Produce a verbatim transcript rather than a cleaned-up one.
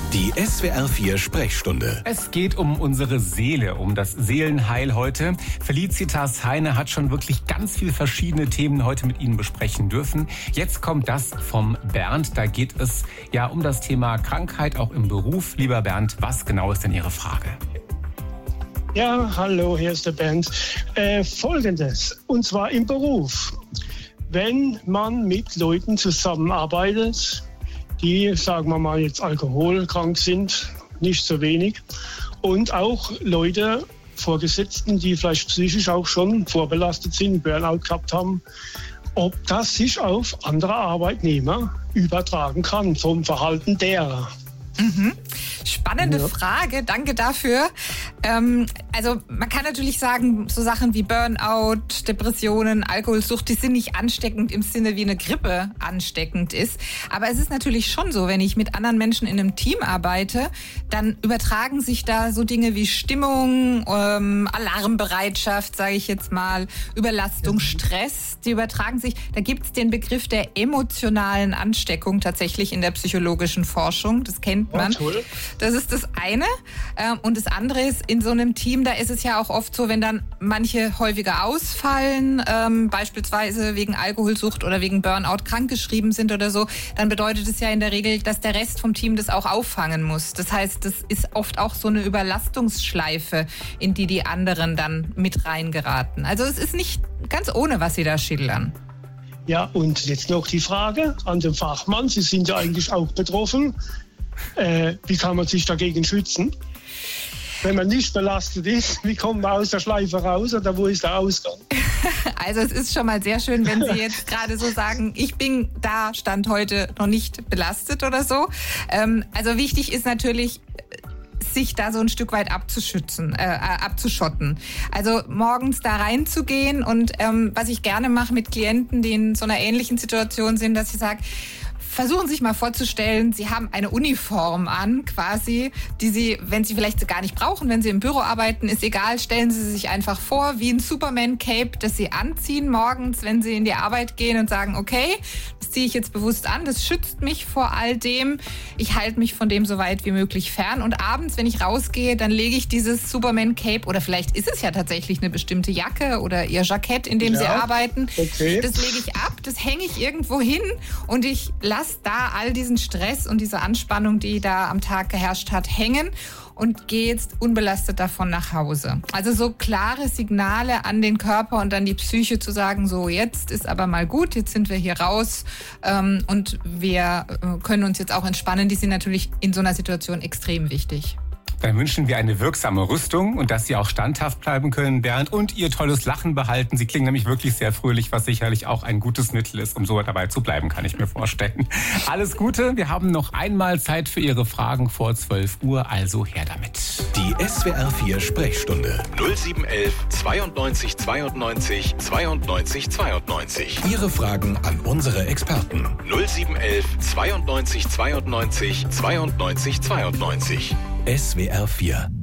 Die S W R vier Sprechstunde. Es geht um unsere Seele, um das Seelenheil heute. Felicitas Heine hat schon wirklich ganz viele verschiedene Themen heute mit Ihnen besprechen dürfen. Jetzt kommt das vom Bernd. Da geht es ja um das Thema Krankheit auch im Beruf. Lieber Bernd, was genau ist denn Ihre Frage? Ja, hallo, hier ist der Bernd. Äh, Folgendes, und zwar im Beruf. Wenn man mit Leuten zusammenarbeitet, die, sagen wir mal, jetzt alkoholkrank sind, nicht so wenig. Und auch Leute, Vorgesetzten, die vielleicht psychisch auch schon vorbelastet sind, Burnout gehabt haben, ob das sich auf andere Arbeitnehmer übertragen kann, vom Verhalten derer. Mhm. Spannende Ja. Frage, danke dafür. Ähm, also man kann natürlich sagen, so Sachen wie Burnout, Depressionen, Alkoholsucht, die sind nicht ansteckend im Sinne, wie eine Grippe ansteckend ist. Aber es ist natürlich schon so, wenn ich mit anderen Menschen in einem Team arbeite, dann übertragen sich da so Dinge wie Stimmung, ähm, Alarmbereitschaft, sage ich jetzt mal, Überlastung, Mhm. Stress, die übertragen sich. Da gibt es den Begriff der emotionalen Ansteckung tatsächlich in der psychologischen Forschung. Das kennt man. Oh, toll. Das ist das eine. Ähm, Und das andere ist, in so einem Team, da ist es ja auch oft so, wenn dann manche häufiger ausfallen, ähm, beispielsweise wegen Alkoholsucht oder wegen Burnout krankgeschrieben sind oder so, dann bedeutet es ja in der Regel, dass der Rest vom Team das auch auffangen muss. Das heißt, das ist oft auch so eine Überlastungsschleife, in die die anderen dann mit reingeraten. Also es ist nicht ganz ohne, was Sie da schildern. Ja, und jetzt noch die Frage an den Fachmann. Sie sind ja eigentlich auch betroffen. Äh, wie kann man sich dagegen schützen? Wenn man nicht belastet ist, wie kommt man aus der Schleife raus oder wo ist der Ausgang? Also es ist schon mal sehr schön, wenn Sie jetzt gerade so sagen, ich bin da, Stand heute noch nicht belastet oder so. Ähm, also wichtig ist natürlich, sich da so ein Stück weit abzuschützen, äh, abzuschotten. Also morgens da reinzugehen und ähm, was ich gerne mache mit Klienten, die in so einer ähnlichen Situation sind, dass ich sage, versuchen Sie sich mal vorzustellen, Sie haben eine Uniform an, quasi, die Sie, wenn Sie vielleicht gar nicht brauchen, wenn Sie im Büro arbeiten, ist egal, stellen Sie sich einfach vor, wie ein Superman-Cape, das Sie anziehen morgens, wenn Sie in die Arbeit gehen und sagen, okay, das ziehe ich jetzt bewusst an, das schützt mich vor all dem, ich halte mich von dem so weit wie möglich fern und abends, wenn ich rausgehe, dann lege ich dieses Superman-Cape oder vielleicht ist es ja tatsächlich eine bestimmte Jacke oder Ihr Jackett, in dem Ja, Sie arbeiten, okay. das lege ich ab, das hänge ich irgendwo hin und ich lasse da all diesen Stress und diese Anspannung, die da am Tag geherrscht hat, hängen und gehe jetzt unbelastet davon nach Hause. Also so klare Signale an den Körper und an die Psyche zu sagen, so jetzt ist aber mal gut, jetzt sind wir hier raus ähm, und wir äh, können uns jetzt auch entspannen, die sind natürlich in so einer Situation extrem wichtig. Dann wünschen wir eine wirksame Rüstung und dass Sie auch standhaft bleiben können, Bernd, und Ihr tolles Lachen behalten. Sie klingen nämlich wirklich sehr fröhlich, was sicherlich auch ein gutes Mittel ist, um so dabei zu bleiben, kann ich mir vorstellen. Alles Gute, wir haben noch einmal Zeit für Ihre Fragen vor zwölf Uhr, also her damit. Die S W R vier Sprechstunde. null sieben eins eins zweiundneunzig zweiundneunzig zweiundneunzig zweiundneunzig. Ihre Fragen an unsere Experten. null sieben eins eins zweiundneunzig zweiundneunzig zweiundneunzig zweiundneunzig. S W R vier